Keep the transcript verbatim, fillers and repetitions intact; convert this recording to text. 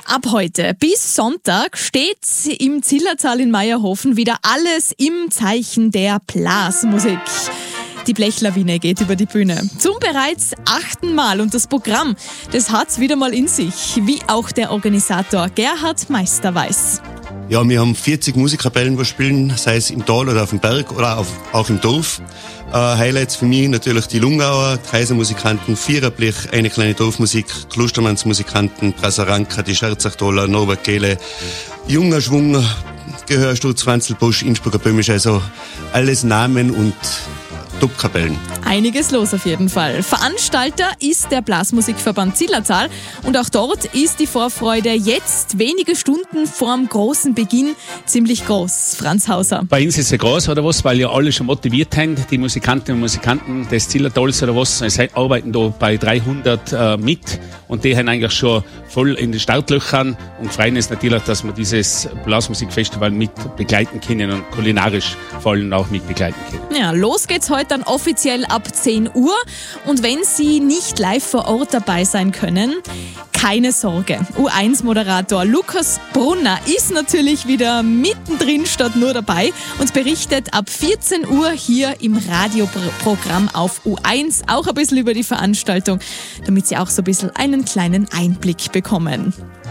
Ab heute bis Sonntag steht im Zillertal in Meierhofen wieder alles im Zeichen der Blasmusik. Die Blechlawine geht über die Bühne. Zum bereits achten Mal. Und das Programm, das hat's wieder mal in sich. Wie auch der Organisator Gerhard Meister weiß. Ja, wir haben vierzig Musikkapellen, die spielen, sei es im Tal oder auf dem Berg oder auf, auch im Dorf. Äh, Highlights für mich natürlich die Lungauer, Kaisermusikanten, Viererblech, eine kleine Dorfmusik, Klostermannsmusikanten, Brasaranka, die Scherzachtaler, Norbert Kehle, Junger Schwung, Gehörsturz, Franzelbusch, Innsbrucker Böhmisch, also alles Namen und Top-Kapellen. Einiges los auf jeden Fall. Veranstalter ist der Blasmusikverband Zillertal und auch dort ist die Vorfreude jetzt wenige Stunden vorm großen Beginn ziemlich groß. Franz Hauser. Bei uns ist es groß oder was, weil ja alle schon motiviert haben, die Musikantinnen und Musikanten des Zillertals oder was, sie arbeiten da bei dreihundert äh, mit und die haben eigentlich schon voll in den Startlöchern und freuen uns natürlich, dass wir dieses Blasmusikfestival mit begleiten können und kulinarisch vor allem auch mit begleiten können. Ja, los geht's heute dann offiziell ab zehn Uhr und wenn Sie nicht live vor Ort dabei sein können, keine Sorge. U eins Moderator Lukas Brunner ist natürlich wieder mittendrin statt nur dabei und berichtet ab vierzehn Uhr hier im Radioprogramm auf U eins auch ein bisschen über die Veranstaltung, damit Sie auch so ein bisschen einen kleinen Einblick bekommen.